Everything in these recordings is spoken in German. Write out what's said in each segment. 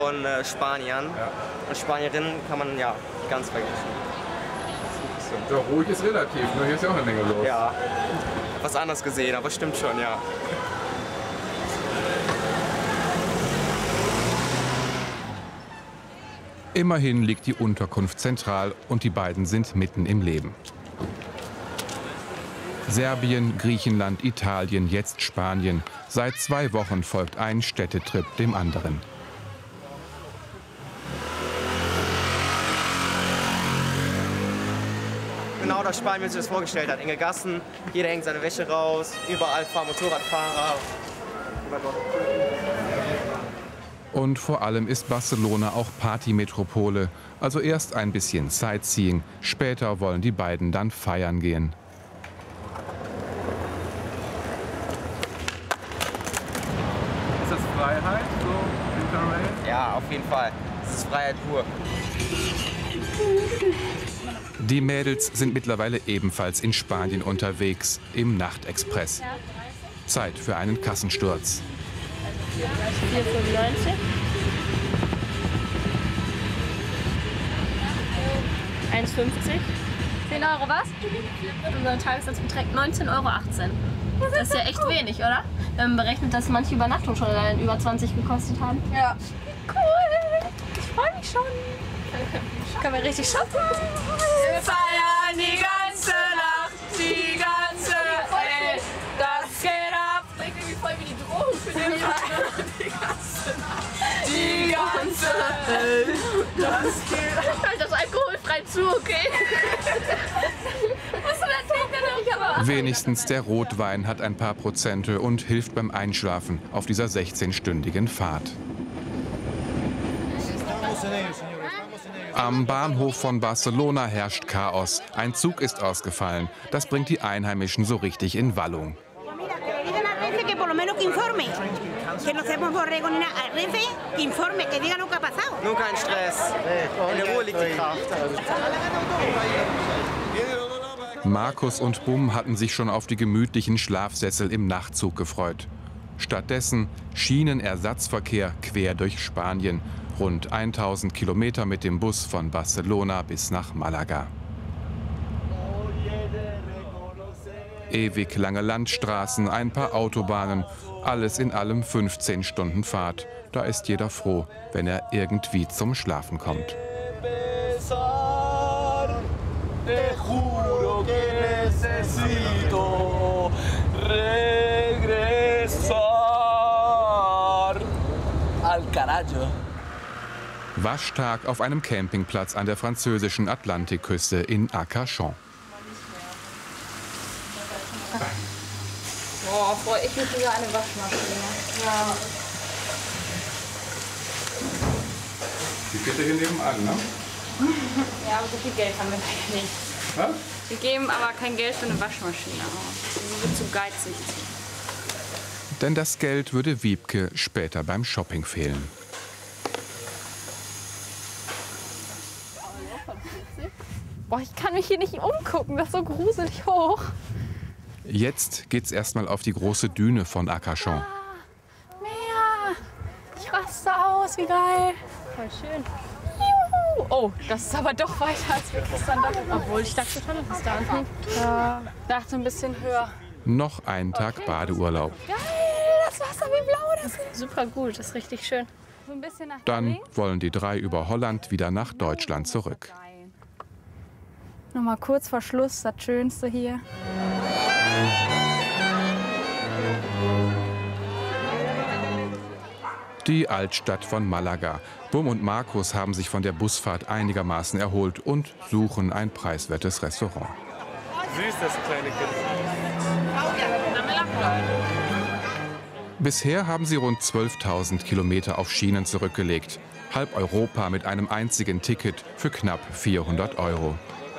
Von Spaniern und Spanierinnen kann man ja ganz vergessen. Ja, ruhig ist relativ, nur hier ist ja auch eine Menge los. Ja, was anderes gesehen, aber stimmt schon, ja. Immerhin liegt die Unterkunft zentral und die beiden sind mitten im Leben. Serbien, Griechenland, Italien, jetzt Spanien. Seit 2 Wochen folgt ein Städtetrip dem anderen. Genau das Spanien, wie sich das vorgestellt hat. Enge Gassen, jeder hängt seine Wäsche raus, überall fahren Motorradfahrer. Und vor allem ist Barcelona auch Partymetropole. Also erst ein bisschen Sightseeing, später wollen die beiden dann feiern gehen. Ist das Freiheit, so Interrail? Ja, auf jeden Fall. Das ist Freiheit pur. Die Mädels sind mittlerweile ebenfalls in Spanien unterwegs, im Nachtexpress. Zeit für einen Kassensturz. 4,95. 1,50. 10 Euro was? Unser Tagessatz beträgt 19,18 Euro. Das ist ja echt wenig, oder? Wir haben berechnet, dass manche Übernachtungen schon allein über 20 gekostet haben. Ja. Cool! Ich freue mich schon. Können wir richtig shoppen? Wir feiern die ganze Nacht, die ganze Welt. Das geht ab. Das klingt irgendwie voll wie die Drohung für den Die ganze Welt. Das geht ab. Halt das alkoholfrei zu, okay? Was denn denn? Wenigstens der Rotwein hat ein paar Prozente und hilft beim Einschlafen auf dieser 16-stündigen Fahrt. Am Bahnhof von Barcelona herrscht Chaos. Ein Zug ist ausgefallen. Das bringt die Einheimischen so richtig in Wallung. Nur kein Stress. In der Ruhe liegt die Kraft. Markus und Bum hatten sich schon auf die gemütlichen Schlafsessel im Nachtzug gefreut. Stattdessen Schienenersatzverkehr quer durch Spanien. Rund 1000 Kilometer mit dem Bus von Barcelona bis nach Malaga. Ewig lange Landstraßen, ein paar Autobahnen, alles in allem 15 Stunden Fahrt. Da ist jeder froh, wenn er irgendwie zum Schlafen kommt. Waschtag auf einem Campingplatz an der französischen Atlantikküste in Arcachon. Oh, freue ich mich über eine Waschmaschine. Ja. Die bitte hier nebenan, ne? Ja, aber so viel Geld haben wir leider nicht. Was? Wir geben aber kein Geld für eine Waschmaschine aus. Sie wird zu geizig. Denn das Geld würde Wiebke später beim Shopping fehlen. Boah, ich kann mich hier nicht umgucken, das ist so gruselig hoch. Jetzt geht's erstmal auf die große Düne von Arcachon. Meer! Ich raste aus, wie geil. Voll schön. Juhu. Oh, das ist aber doch weiter, als wir gestern dachten. Obwohl, ich dachte schon, das ist da unten. Ja, dachte ein bisschen höher. Noch ein Tag Badeurlaub. Geil, das Wasser, wie blau das ist. Super gut, das ist richtig schön. So ein bisschen nach Dann wollen die 3 über Holland wieder nach Deutschland zurück. Nochmal kurz vor Schluss, das Schönste hier. Die Altstadt von Malaga. Bum und Markus haben sich von der Busfahrt einigermaßen erholt und suchen ein preiswertes Restaurant. Süß, das kleine Kind. Bisher haben sie rund 12.000 Kilometer auf Schienen zurückgelegt. Halb Europa mit einem einzigen Ticket für knapp 400 Euro.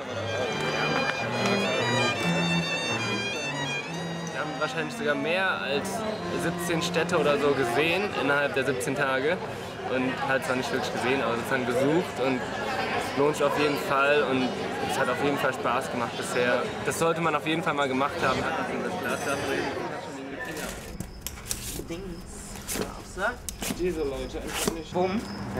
Wir haben wahrscheinlich sogar mehr als 17 Städte oder so gesehen innerhalb der 17 Tage. Und halt zwar nicht wirklich gesehen, aber sozusagen besucht. Und es lohnt sich auf jeden Fall und es hat auf jeden Fall Spaß gemacht bisher. Das sollte man auf jeden Fall mal gemacht haben. Diese Leute, Bum.